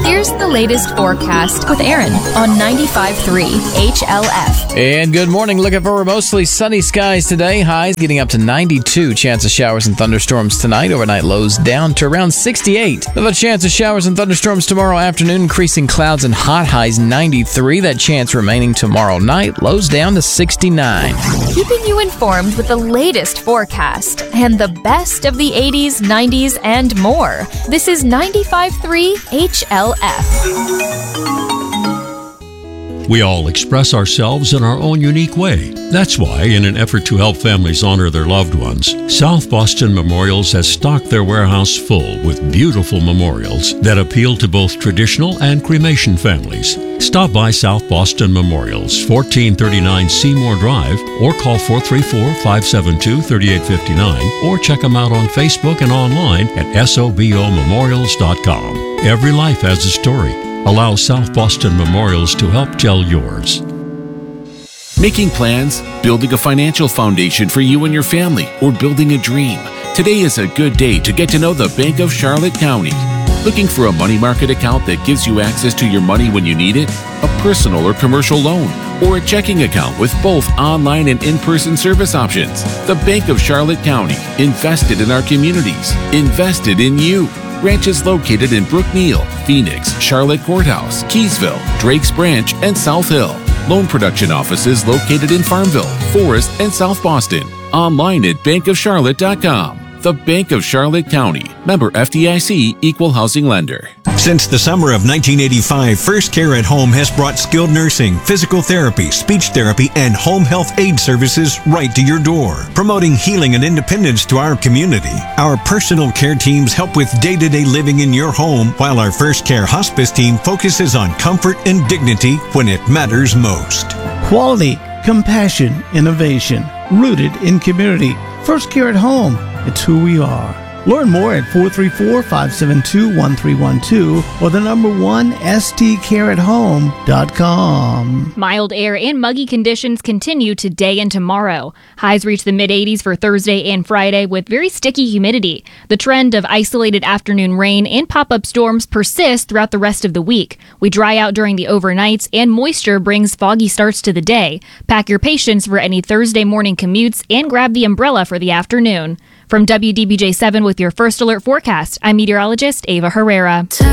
Here's the latest forecast with Aaron on 95.3 HLF. And good morning. Looking for mostly sunny skies today. Highs getting up to 92. Chance of showers and thunderstorms tonight. Overnight lows down to around 68. The chance of showers and thunderstorms tomorrow afternoon. Increasing clouds and hot highs 93. That chance remaining tomorrow night. Lows down to 69. Keeping you informed with the latest forecast and the best of the 80s, 90s, and more. This is 95.3 HLF. We all express ourselves in our own unique way. That's why, in an effort to help families honor their loved ones, South Boston Memorials has stocked their warehouse full with beautiful memorials that appeal to both traditional and cremation families. Stop by South Boston Memorials, 1439 Seymour Drive, or call 434-572-3859, or check them out on Facebook and online at sobomemorials.com. Every life has a story. Allow South Boston Memorials to help tell yours. Making plans, building a financial foundation for you and your family, or building a dream. Today is a good day to get to know the Bank of Charlotte County. Looking for a money market account that gives you access to your money when you need it? A personal or commercial loan? Or a checking account with both online and in-person service options? The Bank of Charlotte County, invested in our communities, invested in you. Branches located in Brookneal, Phoenix, Charlotte Courthouse, Keysville, Drakes Branch, and South Hill. Loan production offices located in Farmville, Forest, and South Boston. Online at bankofcharlotte.com. The Bank of Charlotte County. Member FDIC, Equal Housing Lender. Since the summer of 1985, First Care at Home has brought skilled nursing, physical therapy, speech therapy, and home health aid services right to your door, promoting healing and independence to our community. Our personal care teams help with day-to-day living in your home, while our First Care hospice team focuses on comfort and dignity when it matters most. Quality, compassion, innovation, rooted in community. First Care at Home. It's who we are. Learn more at 434-572-1312 or the number 1 stcareathome.com. Mild air and muggy conditions continue today and tomorrow. Highs reach the mid-80s for Thursday and Friday with very sticky humidity. The trend of isolated afternoon rain and pop-up storms persists throughout the rest of the week. We dry out during the overnights and moisture brings foggy starts to the day. Pack your patience for any Thursday morning commutes and grab the umbrella for the afternoon. From WDBJ 7 with your first alert forecast, I'm meteorologist Ava Herrera.